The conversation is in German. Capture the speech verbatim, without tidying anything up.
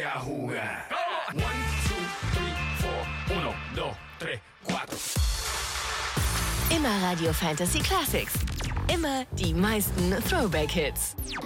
a jugar. One, two, three, four. Uno, dos, tres, cuatro. Immer Radio Fantasy Classics. Immer die meisten Throwback-Hits.